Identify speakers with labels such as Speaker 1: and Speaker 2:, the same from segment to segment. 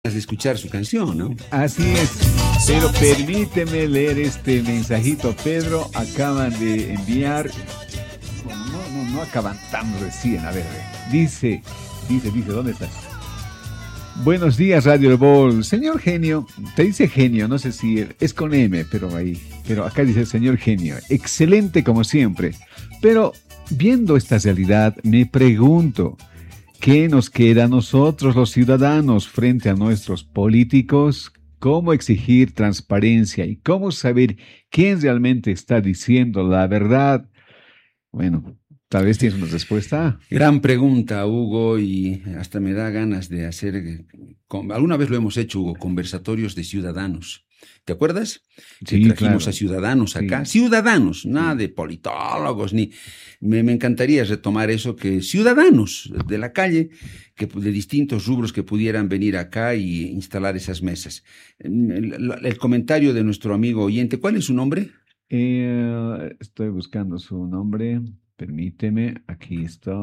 Speaker 1: de escuchar su canción, ¿no?
Speaker 2: Así es, pero permíteme leer este mensajito, Pedro. Acaban de enviar, bueno, no acaban tan recién, a ver, dice, ¿dónde estás? Buenos días, Radio El Bol. Señor Genio, te dice genio, no sé si es con M, pero acá dice señor genio. Excelente como siempre, pero viendo esta realidad me pregunto, ¿qué nos queda a nosotros los ciudadanos frente a nuestros políticos? ¿Cómo exigir transparencia y cómo saber quién realmente está diciendo la verdad? Bueno, tal vez tienes una respuesta.
Speaker 1: Gran pregunta, Hugo, y hasta me da ganas de hacer, alguna vez lo hemos hecho, Hugo, conversatorios de ciudadanos. ¿Te acuerdas? Que
Speaker 2: Sí,
Speaker 1: trajimos
Speaker 2: claro.
Speaker 1: a ciudadanos acá.
Speaker 2: Sí.
Speaker 1: Ciudadanos, nada de politólogos, ni... Me encantaría retomar eso, que ciudadanos de la calle, de distintos rubros que pudieran venir acá y instalar esas mesas. El comentario de nuestro amigo oyente, ¿cuál es su nombre?
Speaker 2: Estoy buscando su nombre. Permíteme, aquí está.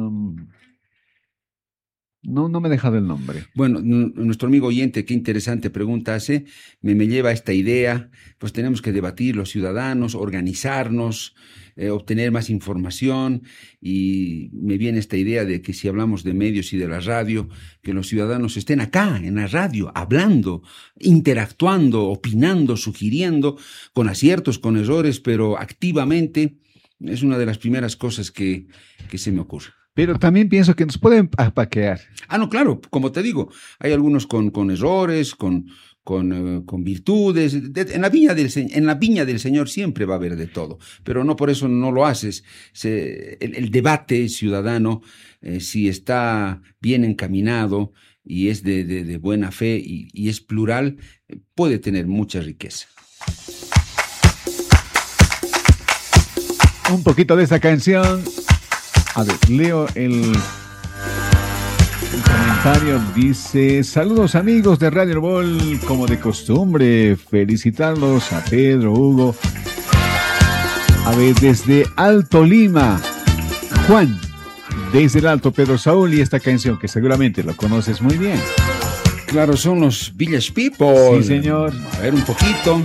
Speaker 2: No me he dejado el nombre.
Speaker 1: Bueno, nuestro amigo oyente, qué interesante pregunta hace, me lleva a esta idea, pues tenemos que debatir los ciudadanos, organizarnos, obtener más información, y me viene esta idea de que si hablamos de medios y de la radio, que los ciudadanos estén acá, en la radio, hablando, interactuando, opinando, sugiriendo, con aciertos, con errores, pero activamente. Es una de las primeras cosas que se me ocurre.
Speaker 2: Pero también pienso que nos pueden apaquear.
Speaker 1: No, claro, como te digo, hay algunos con errores, con virtudes. En la viña del Señor siempre va a haber de todo, pero no por eso no lo haces. El debate ciudadano, si está bien encaminado y es de buena fe y es plural, puede tener mucha riqueza.
Speaker 2: Un poquito de esta canción. A ver, leo el comentario. Dice: saludos amigos de Radio El Bol, como de costumbre, felicitarlos a Pedro, Hugo. A ver, desde Alto Lima, Juan, desde el Alto Pedro Saúl, y esta canción que seguramente lo conoces muy bien.
Speaker 1: Claro, son los Village People.
Speaker 2: Sí, señor.
Speaker 1: A ver un poquito.